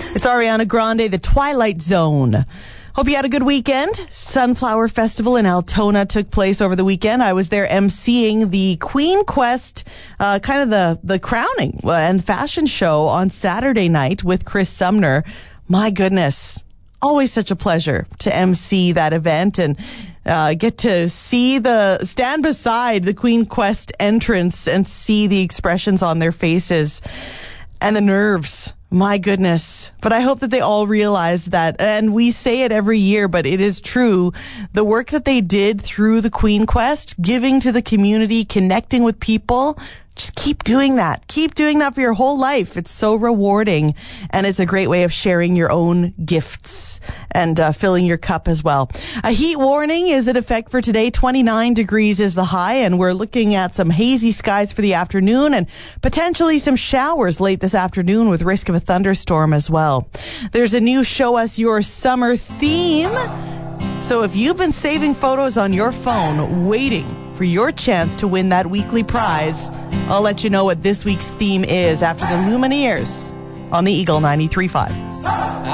It's Ariana Grande, The Twilight Zone. Hope you had a good weekend. Sunflower Festival in Altona took place over the weekend. I was there emceeing the Queen Quest, kind of the crowning and fashion show on Saturday night with Chris Sumner. My goodness, always such a pleasure to MC that event and get to stand beside the Queen Quest entrance and see the expressions on their faces and the nerves. My goodness. But I hope that they all realize that, and we say it every year, but it is true. The work that they did through the Queen Quest, giving to the community, connecting with people, just keep doing that. Keep doing that for your whole life. It's so rewarding, and it's a great way of sharing your own gifts and filling your cup as well. A heat warning is in effect for today. 29 degrees is the high, and we're looking at some hazy skies for the afternoon and potentially some showers late this afternoon with risk of a thunderstorm as well. There's a new Show Us Your Summer theme. So if you've been saving photos on your phone waiting for your chance to win that weekly prize, I'll let you know what this week's theme is after the Lumineers on the Eagle 93.5.